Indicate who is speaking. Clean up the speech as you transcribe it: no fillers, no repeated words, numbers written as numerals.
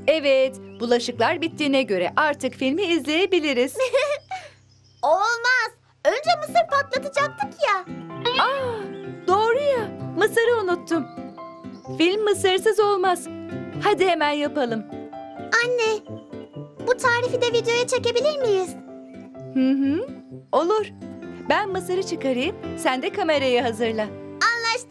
Speaker 1: Evet, bulaşıklar bittiğine göre artık filmi izleyebiliriz.
Speaker 2: Olmaz. Önce mısır patlatacaktık ya.
Speaker 1: Aa, doğru ya. Mısırı unuttum. Film mısırsız olmaz. Hadi hemen yapalım.
Speaker 2: Anne, bu tarifi de videoya çekebilir miyiz?
Speaker 1: Hı hı. Olur. Ben mısırı çıkarayım, sen de kamerayı hazırla.